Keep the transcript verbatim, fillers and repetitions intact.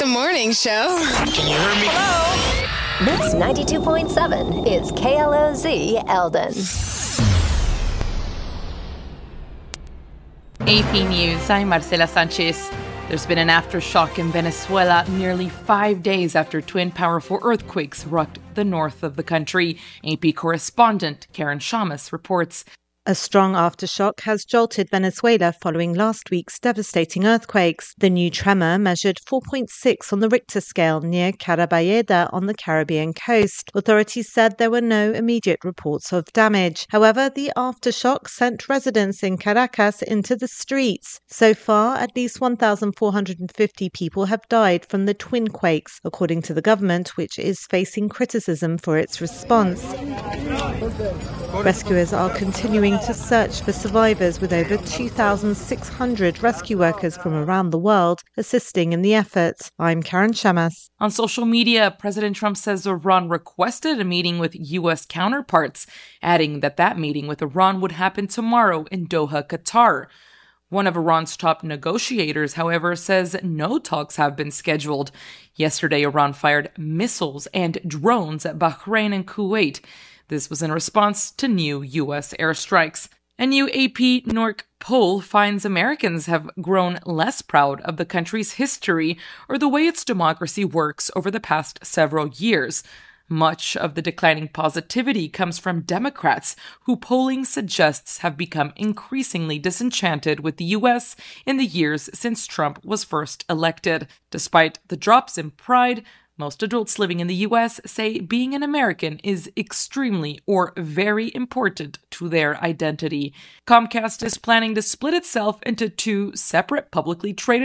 The morning show. Can you hear me? Hello? Mix ninety-two point seven is K L O Z Eldon. A P News, I'm Marcela Sanchez. There's been an aftershock in Venezuela nearly five days after twin powerful earthquakes rocked the north of the country. A P correspondent Karen Shamas reports. A strong aftershock has jolted Venezuela following last week's devastating earthquakes. The new tremor measured four point six on the Richter scale near Carabayeda on the Caribbean coast. Authorities said there were no immediate reports of damage. However, the aftershock sent residents in Caracas into the streets. So far, at least one thousand four hundred fifty people have died from the twin quakes, according to the government, which is facing criticism for its response. Rescuers are continuing to search for survivors, with over two thousand six hundred rescue workers from around the world assisting in the effort. I'm Karen Shamas. On social media, President Trump says Iran requested a meeting with U S counterparts, adding that that meeting with Iran would happen tomorrow in Doha, Qatar. One of Iran's top negotiators, however, says no talks have been scheduled. Yesterday, Iran fired missiles and drones at Bahrain and Kuwait. This was in response to new U S airstrikes. A new A P N O R C poll finds Americans have grown less proud of the country's history or the way its democracy works over the past several years. Much of the declining positivity comes from Democrats, who polling suggests have become increasingly disenchanted with the U S in the years since Trump was first elected. Despite the drops in pride, most adults living in the U S say being an American is extremely or very important to their identity. Comcast is planning to split itself into two separate publicly traded